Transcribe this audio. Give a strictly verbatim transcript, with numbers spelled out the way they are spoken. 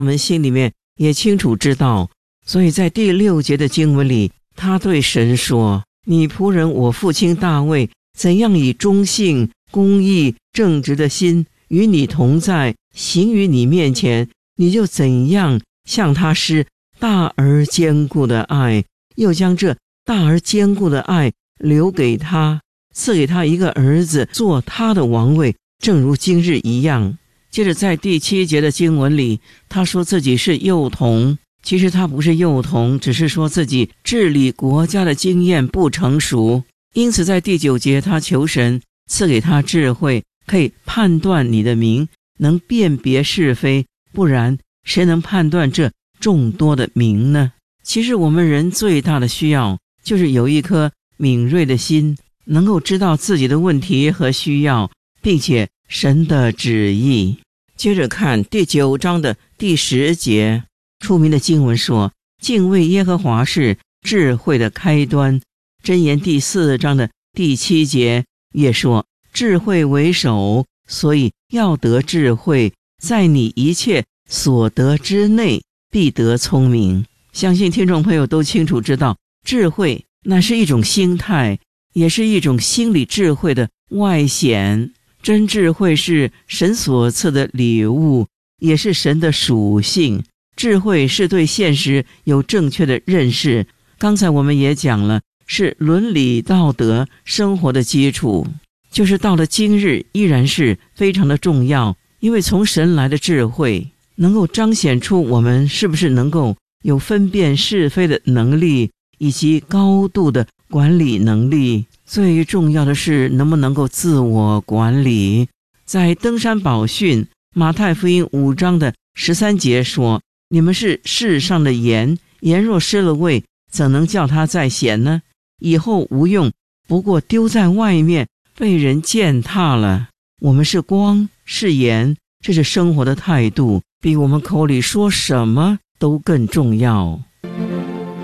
我们心里面也清楚知道。所以在第六节的经文里，他对神说，你仆人我父亲大卫怎样以忠信、公义、正直的心与你同在，行于你面前，你就怎样向他施大而坚固的爱，又将这大而坚固的爱留给他，赐给他一个儿子做他的王位，正如今日一样。接着在第七节的经文里，他说自己是幼童，其实他不是幼童，只是说自己治理国家的经验不成熟。因此在第九节他求神赐给他智慧，可以判断你的名，能辨别是非，不然谁能判断这众多的名呢？其实我们人最大的需要就是有一颗敏锐的心，能够知道自己的问题和需要，并且神的旨意。接着看第九章的第十节，出名的经文说，敬畏耶和华是智慧的开端。箴言第四章的第七节也说，智慧为首，所以要得智慧，在你一切所得之内必得聪明。相信听众朋友都清楚知道，智慧那是一种心态，也是一种心理智慧的外显。真智慧是神所赐的礼物，也是神的属性。智慧是对现实有正确的认识，刚才我们也讲了，是伦理道德生活的基础，就是到了今日依然是非常的重要。因为从神来的智慧能够彰显出我们是不是能够有分辨是非的能力，以及高度的管理能力。最重要的是能不能够自我管理。在登山宝训马太福音五章的十三节说，你们是世上的盐，盐若失了味，怎能叫它再咸呢？以后无用，不过丢在外面，被人践踏了。我们是光，是盐，这是生活的态度，比我们口里说什么都更重要。